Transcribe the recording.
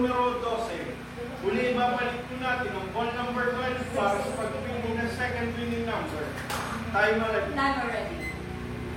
numero 12. Uli, babalik po natin ang ball number 12 para sa pagpili ng second winning number. Time already. None already.